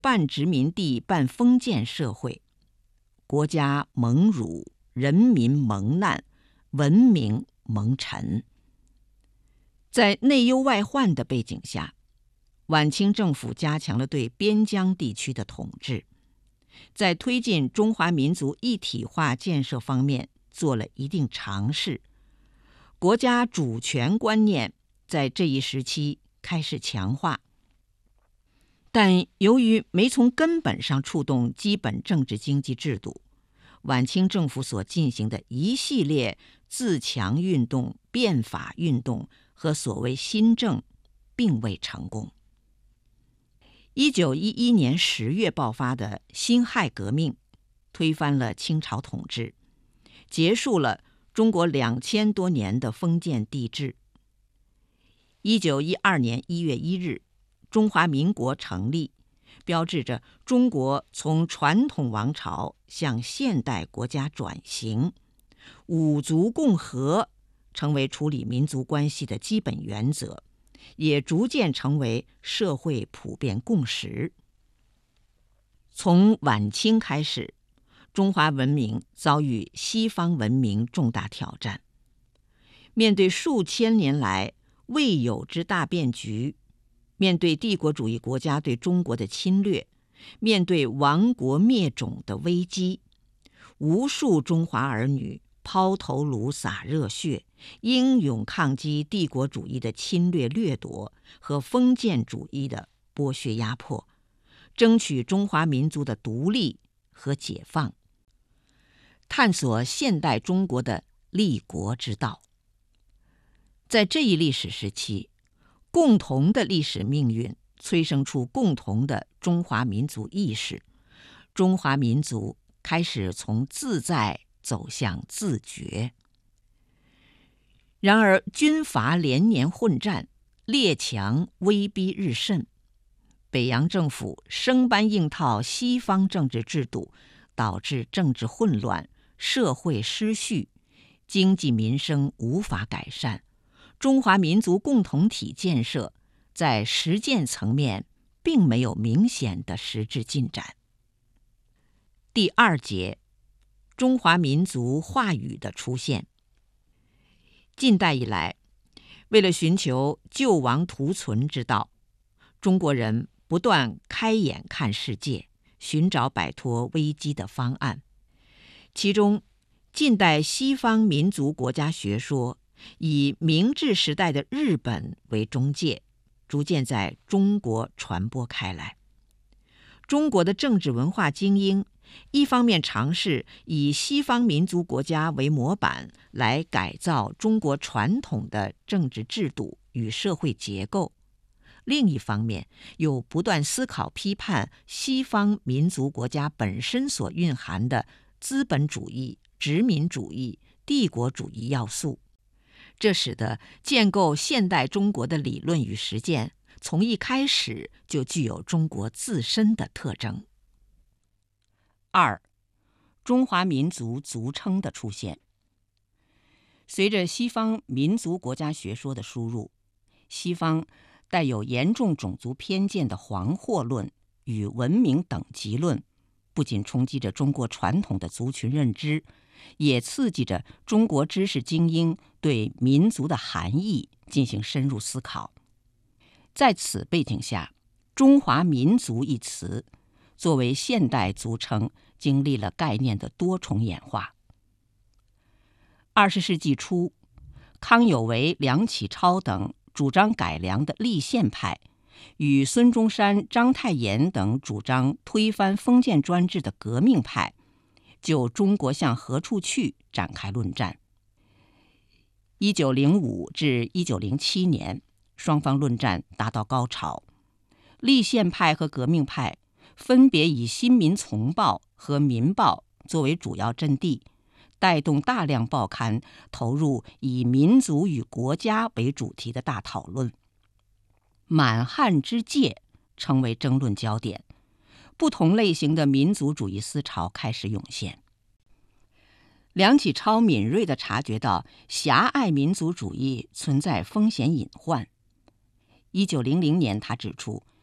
半殖民地半封建社会，国家蒙辱，人民蒙难，文明蒙尘。在内忧外患的背景下，晚清政府加强了对边疆地区的统治，在推进中华民族一体化建设方面做了一定尝试。国家主权观念在这一时期开始强化，但由于没从根本上触动基本政治经济制度，晚清政府所进行的一系列自强运动、变法运动和所谓新政并未成功。1911年10月爆发的辛亥革命，推翻了清朝统治，结束了中国2000多年的封建帝制。1912年1月1日，中华民国成立，标志着中国从传统王朝向现代国家转型，五族共和成为处理民族关系的基本原则，也逐渐成为社会普遍共识。从晚清开始，中华文明遭遇西方文明重大挑战。面对数千年来未有之大变局，面对帝国主义国家对中国的侵略，面对亡国灭种的危机，无数中华儿女抛头颅洒热血，英勇抗击帝国主义的侵略掠夺和封建主义的剥削压迫，争取中华民族的独立和解放，探索现代中国的立国之道。在这一历史时期，共同的历史命运催生出共同的中华民族意识，中华民族开始从自在走向自觉。然而军阀连年混战，列强威逼日甚，北洋政府生搬硬套西方政治制度，导致政治混乱，社会失序，经济民生无法改善，中华民族共同体建设在实践层面并没有明显的实质进展。第2节，中华民族话语的出现。近代以来，为了寻求救亡图存之道，中国人不断开眼看世界，寻找摆脱危机的方案。其中，近代西方民族国家学说以明治时代的日本为中介，逐渐在中国传播开来。中国的政治文化精英一方面尝试以西方民族国家为模板来改造中国传统的政治制度与社会结构，另一方面又不断思考批判西方民族国家本身所蕴含的资本主义、殖民主义、帝国主义要素。这使得建构现代中国的理论与实践从一开始就具有中国自身的特征。2. 中华民族族称的出现。随着西方民族国家学说的输入，西方带有严重种族偏见的黄祸论与文明等级论，不仅冲击着中国传统的族群认知，也刺激着中国知识精英对民族的含义进行深入思考。在此背景下，中华民族一词作为现代族称，经历了概念的多重演化。20世纪初，康有为、梁启超等主张改良的立宪派，与孙中山、章太炎等主张推翻封建专制的革命派，就中国向何处去展开论战。1905至1907年，双方论战达到高潮。立宪派和革命派分别以《新民丛报》和《民报》作为主要阵地，带动大量报刊投入以民族与国家为主题的大讨论。满汉之界成为争论焦点，不同类型的民族主义思潮开始涌现。梁启超敏锐地察觉到狭隘民族主义存在风险隐患。1900年，他指出，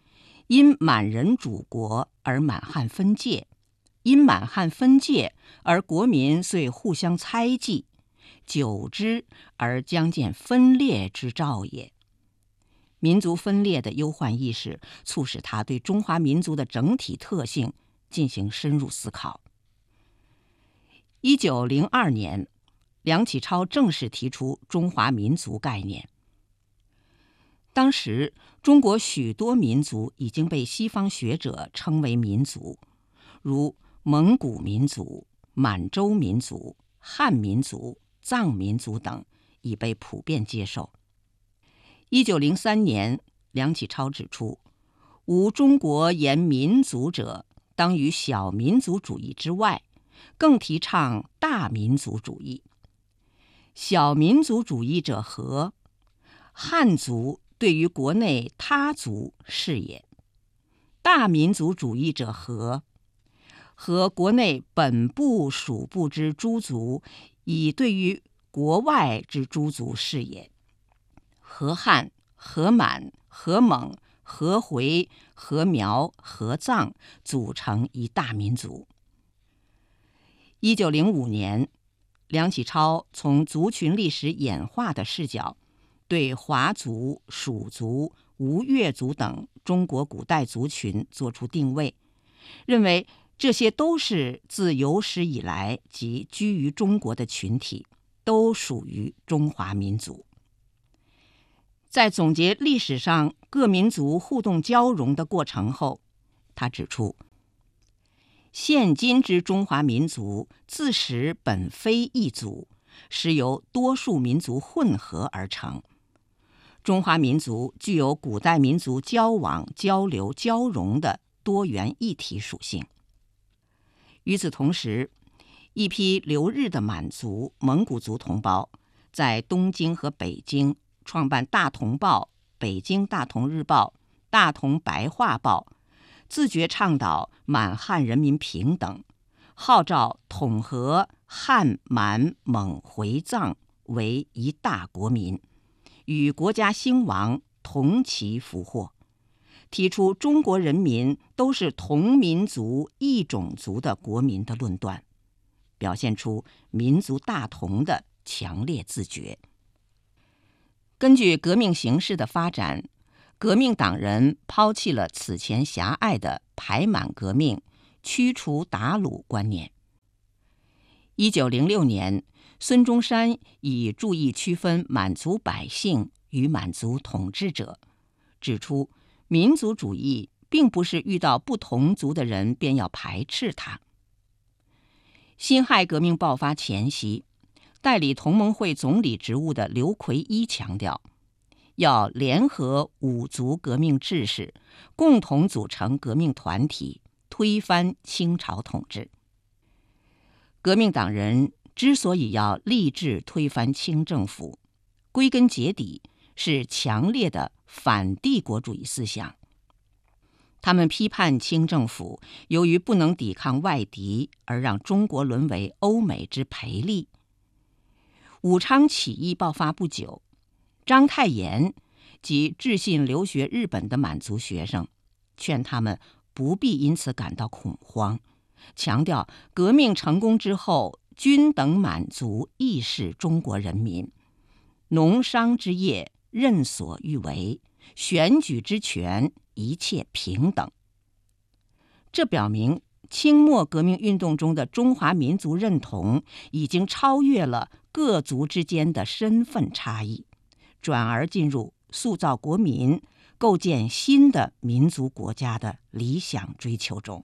因满人主国而满汉分界，因满汉分界而国民遂互相猜忌，久之而将见分裂之兆也。民族分裂的忧患意识促使他对中华民族的整体特性进行深入思考。1902年，梁启超正式提出中华民族概念。当时，中国许多民族已经被西方学者称为民族，如蒙古民族、满洲民族、汉民族、藏民族等，已被普遍接受。1903年，梁启超指出，吾中国言民族者，当于小民族主义之外，更提倡大民族主义。小民族主义者何？汉族对于国内他族是也。大民族主义者何？和国内本部属部之诸族，以对于国外之诸族是也。和汉、和满、和蒙、和回、和苗、和藏组成一大民族。1905年，梁启超从族群历史演化的视角，对华族、蜀族、吴越族等中国古代族群作出定位，认为这些都是自有史以来即居于中国的群体，都属于中华民族。在总结历史上各民族互动交融的过程后，他指出，现今之中华民族自始本非一族，实由多数民族混合而成。中华民族具有古代民族交往、交流、交融的多元一体属性。与此同时，一批留日的满族、蒙古族同胞在东京和北京创办大同报、北京大同日报、大同白话报，自觉倡导满汉人民平等，号召统合汉、满、蒙、回、藏为一大国民，与国家兴亡同其福祸，提出中国人民都是同民族异种族的国民的论断，表现出民族大同的强烈自觉。根据革命形势的发展，革命党人抛弃了此前狭隘的排满革命、驱除鞑虏观念。1906年，孙中山以注意区分满族百姓与满族统治者，指出民族主义并不是遇到不同族的人便要排斥他。辛亥革命爆发前夕，代理同盟会总理职务的刘奎一强调，要联合五族革命志士，共同组成革命团体，推翻清朝统治。革命党人之所以要立志推翻清政府，归根结底是强烈的反帝国主义思想。他们批判清政府由于不能抵抗外敌，而让中国沦为欧美之陪力。武昌起义爆发不久，章太炎及致信留学日本的满族学生，劝他们不必因此感到恐慌，强调革命成功之后，均等满族亦是中国人民，农商之业任所欲为，选举之权一切平等。这表明清末革命运动中的中华民族认同已经超越了各族之间的身份差异，转而进入塑造国民、构建新的民族国家的理想追求中。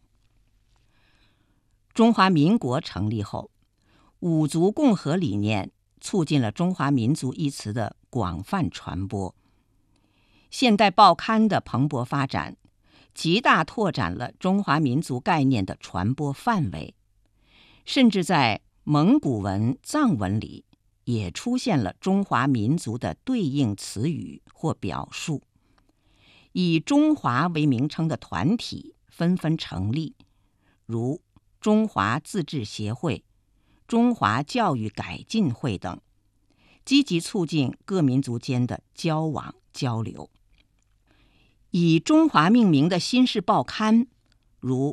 中华民国成立后，五族共和理念促进了中华民族一词的广泛传播。现代报刊的蓬勃发展，极大拓展了中华民族概念的传播范围，甚至在蒙古文、藏文里也出现了中华民族的对应词语或表述。以中华为名称的团体纷纷成立，如中华自治协会、中华教育改进会等，积极促进各民族间的交往交流。 以中华命名的新式报刊，如